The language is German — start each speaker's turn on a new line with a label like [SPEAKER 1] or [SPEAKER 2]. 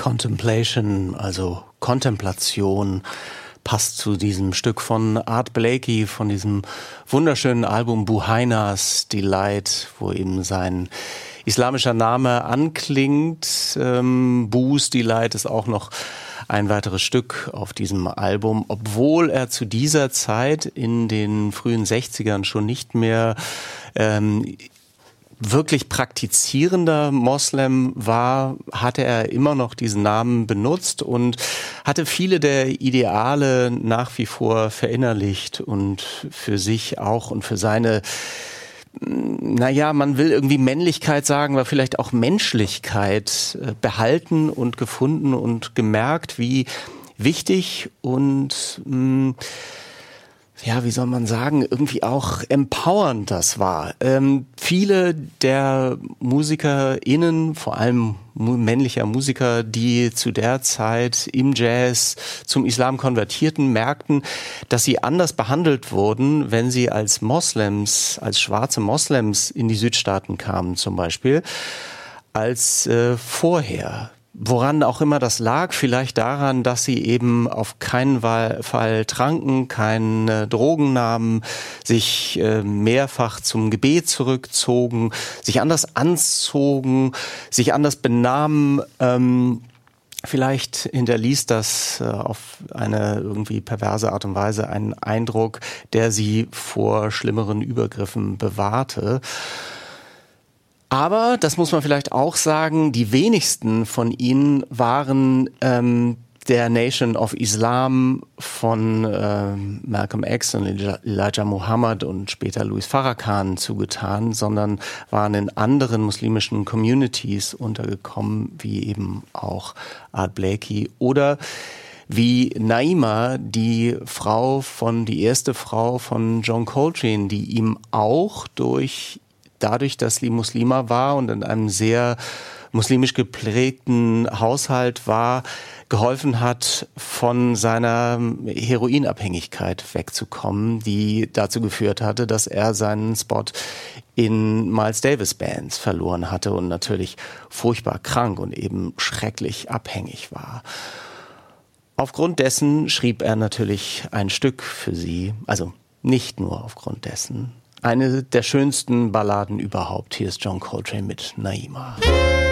[SPEAKER 1] Contemplation, also Kontemplation, passt zu diesem Stück von Art Blakey, von diesem wunderschönen Album Buhainas Delight, wo eben sein islamischer Name anklingt. Bu's Delight ist auch noch ein weiteres Stück auf diesem Album, obwohl er zu dieser Zeit in den frühen 60ern schon nicht mehr wirklich praktizierender Moslem war, hatte er immer noch diesen Namen benutzt und hatte viele der Ideale nach wie vor verinnerlicht und für sich auch und für seine, man will irgendwie Männlichkeit sagen, aber vielleicht auch Menschlichkeit behalten und gefunden und gemerkt, wie wichtig und wie soll man sagen, irgendwie auch empowernd das war. Viele der MusikerInnen, vor allem männlicher Musiker, die zu der Zeit im Jazz zum Islam konvertierten, merkten, dass sie anders behandelt wurden, wenn sie als Moslems, als schwarze Moslems in die Südstaaten kamen zum Beispiel, als vorher. Woran auch immer das lag, vielleicht daran, dass sie eben auf keinen Fall tranken, keine Drogen nahmen, sich mehrfach zum Gebet zurückzogen, sich anders anzogen, sich anders benahmen. Vielleicht hinterließ das auf eine irgendwie perverse Art und Weise einen Eindruck, der sie vor schlimmeren Übergriffen bewahrte. Aber, das muss man vielleicht auch sagen, die wenigsten von ihnen waren der Nation of Islam von Malcolm X und Elijah Muhammad und später Louis Farrakhan zugetan, sondern waren in anderen muslimischen Communities untergekommen, wie eben auch Art Blakey oder wie Naima, die erste Frau von John Coltrane, die ihm auch dadurch, dass sie Muslima war und in einem sehr muslimisch geprägten Haushalt war, geholfen hat, von seiner Heroinabhängigkeit wegzukommen, die dazu geführt hatte, dass er seinen Spot in Miles Davis Bands verloren hatte und natürlich furchtbar krank und eben schrecklich abhängig war. Aufgrund dessen schrieb er natürlich ein Stück für sie, also nicht nur aufgrund dessen. Eine der schönsten Balladen überhaupt. Hier ist John Coltrane mit Naima.